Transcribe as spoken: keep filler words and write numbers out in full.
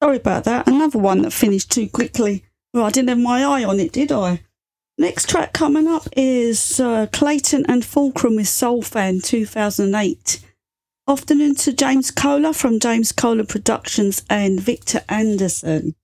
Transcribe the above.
Sorry about that. Another one that finished too quickly. Well, I didn't have my eye on it, did I? Next track coming up is uh, Clayton and Fulcrum with Soul Fan two thousand eight. Afternoon to James Kohler from James Kohler Productions and Victor Anderson.